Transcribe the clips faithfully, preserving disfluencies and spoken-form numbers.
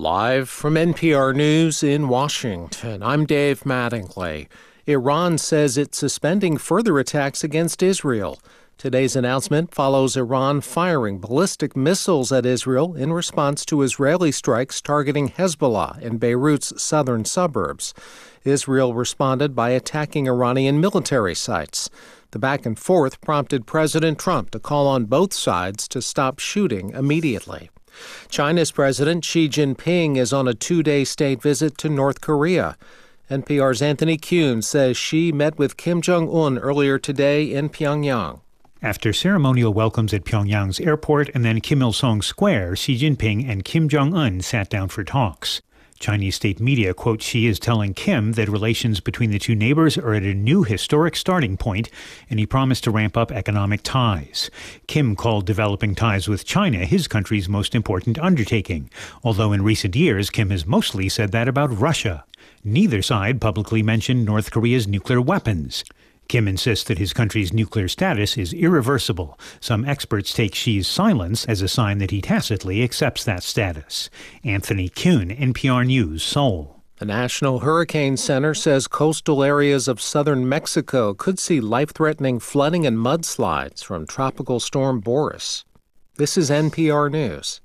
Live from N P R News in Washington, I'm Dave Mattingly. Iran says it's suspending further attacks against Israel. Today's announcement follows Iran firing ballistic missiles at Israel in response to Israeli strikes targeting Hezbollah in Beirut's southern suburbs. Israel responded by attacking Iranian military sites. The back and forth prompted President Trump to call on both sides to stop shooting immediately. China's President Xi Jinping is on a two-day state visit to North Korea. N P R's Anthony Kuhn says Xi met with Kim Jong-un earlier today in Pyongyang. After ceremonial welcomes at Pyongyang's airport and then Kim Il-sung Square, Xi Jinping and Kim Jong-un sat down for talks. Chinese state media quote Xi as telling Kim that relations between the two neighbors are at a new historic starting point, and he promised to ramp up economic ties. Kim called developing ties with China his country's most important undertaking, although in recent years Kim has mostly said that about Russia. Neither side publicly mentioned North Korea's nuclear weapons. Kim insists that his country's nuclear status is irreversible. Some experts take Xi's silence as a sign that he tacitly accepts that status. Anthony Kuhn, N P R News, Seoul. The National Hurricane Center says coastal areas of southern Mexico could see life-threatening flooding and mudslides from Tropical Storm Boris. This is N P R News.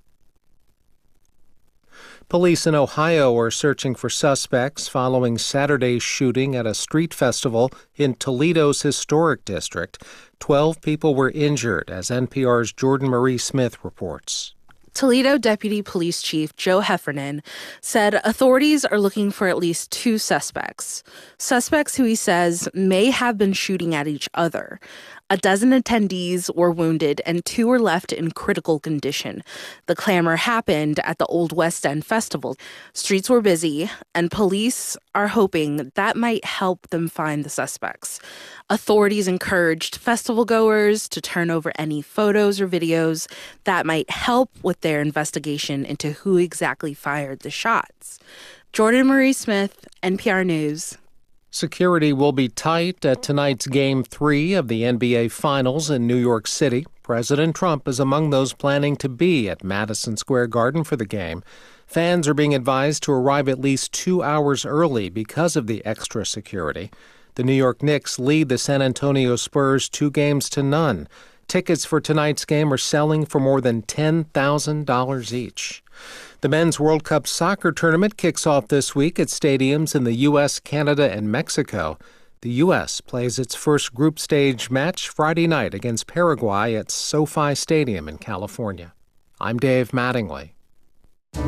Police in Ohio are searching for suspects following Saturday's shooting at a street festival in Toledo's historic district. Twelve people were injured, as N P R's Jordan Marie Smith reports. Toledo Deputy Police Chief Joe Heffernan said authorities are looking for at least two suspects. Suspects who he says may have been shooting at each other. A dozen attendees were wounded and two were left in critical condition. The clamor happened at the Old West End Festival. Streets were busy, and police are hoping that might help them find the suspects. Authorities encouraged festival goers to turn over any photos or videos that might help with their investigation into who exactly fired the shots. Jordan Marie Smith, N P R News. Security will be tight at tonight's Game three of the N B A Finals in New York City. President Trump is among those planning to be at Madison Square Garden for the game. Fans are being advised to arrive at least two hours early because of the extra security. The New York Knicks lead the San Antonio Spurs two games to none. Tickets for tonight's game are selling for more than ten thousand dollars each. The Men's World Cup soccer tournament kicks off this week at stadiums in the U S, Canada, and Mexico. The U S plays its first group stage match Friday night against Paraguay at SoFi Stadium in California. I'm Dave Mattingly.